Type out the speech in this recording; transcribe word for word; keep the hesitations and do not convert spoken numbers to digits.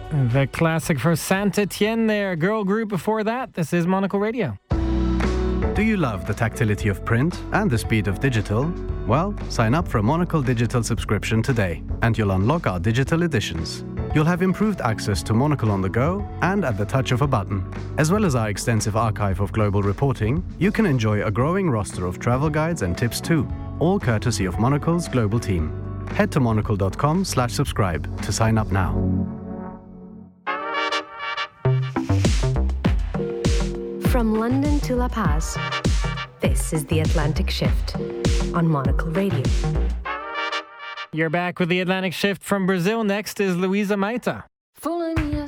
The classic for Saint Etienne there. Girl group before that. This is Monocle Radio. Do you love the tactility of print and the speed of digital? Well, sign up for a Monocle digital subscription today and you'll unlock our digital editions. You'll have improved access to Monocle on the go and at the touch of a button. As well as our extensive archive of global reporting, you can enjoy a growing roster of travel guides and tips too, all courtesy of Monocle's global team. Head to monocle.com slash subscribe to sign up now. From London to La Paz, this is The Atlantic Shift on Monocle Radio. You're back with The Atlantic Shift from Brazil. Next is Luísa Maita.